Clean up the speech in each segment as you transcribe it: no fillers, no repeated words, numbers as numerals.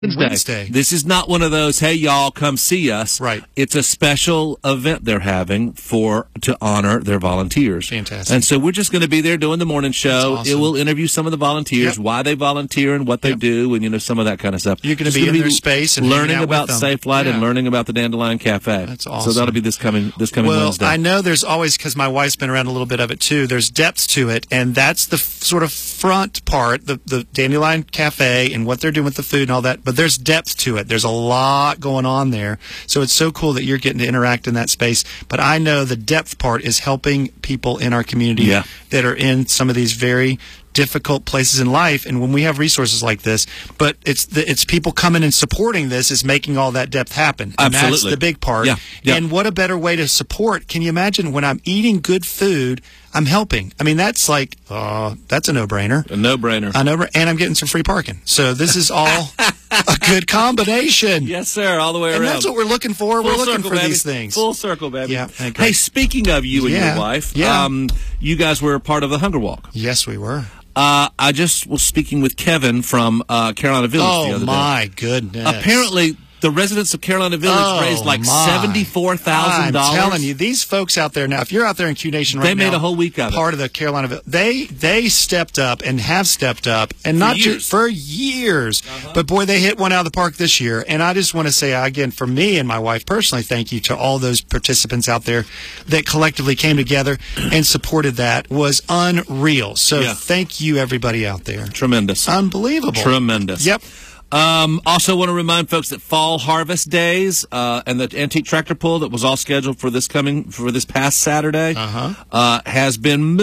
Wednesday. This is not one of those, hey, y'all, come see us. Right. It's a special event they're having to honor their volunteers. Fantastic. And so we're just going to be there doing the morning show. Awesome. It will interview some of the volunteers, why they volunteer and what they do, and some of that kind of stuff. You're going to be in their space and learning hanging out about with them. Safe Flight and learning about the Dandelion Cafe. That's awesome. So that'll be this coming Wednesday. Well, I know there's always, because my wife's been around a little bit of it too, there's depth to it, and that's the sort of front part, the Dandelion Cafe and what they're doing with the food and all that, but there's depth to it. There's a lot going on there. So it's so cool that you're getting to interact in that space. But I know the depth part is helping people in our community that are in some of these very difficult places in life, and when we have resources like this, but it's people coming and supporting this is making all that depth happen. And Absolutely. that's the big part. Yeah. And what a better way to support. Can you imagine when I'm eating good food, I'm helping? I mean, that's like, that's a no-brainer. A no-brainer. And I'm getting some free parking. So this is all a good combination. Yes, sir, all the way around. And that's what we're looking for. We're looking for these things. Full circle, baby. Yeah. Hey, speaking of you and your wife, you guys were part of the Hunger Walk. Yes, we were. I just was speaking with Kevin from Carolina Village the other day. Oh, my goodness. Apparently, the residents of Carolina Village raised like $74,000. I'm telling you, these folks out there now, if you're out there in Q Nation right now, they made a whole week of it. Part of the Carolina Village, they stepped up and have stepped up, and not just for years. But boy, they hit one out of the park this year. And I just want to say again, for me and my wife personally, thank you to all those participants out there that collectively came together and supported that. Was unreal. So thank you, everybody out there. Tremendous. Unbelievable. Tremendous. Yep. Also want to remind folks that Fall Harvest Days and the Antique Tractor Pull that was all scheduled for this past Saturday has been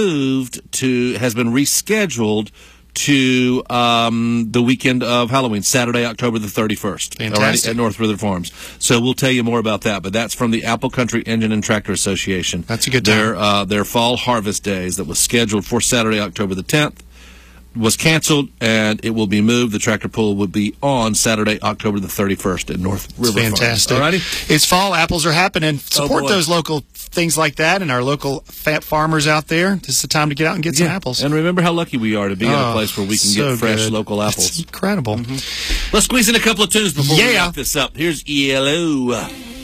rescheduled to the weekend of Halloween, Saturday, October the 31st. Fantastic. At North River Farms. So we'll tell you more about that, but that's from the Apple Country Engine and Tractor Association. That's a good time. Their Fall Harvest Days that was scheduled for Saturday, October the 10th. Was canceled, and it will be moved. The tractor pull will be on Saturday, October the 31st at North River Farms. Fantastic. Alrighty? It's fall. Apples are happening. Support those local things like that and our local fat farmers out there. This is the time to get out and get some apples. And remember how lucky we are to be in a place where we can get fresh local apples. It's incredible. Let's squeeze in a couple of tunes before we wrap this up. Here's ELO.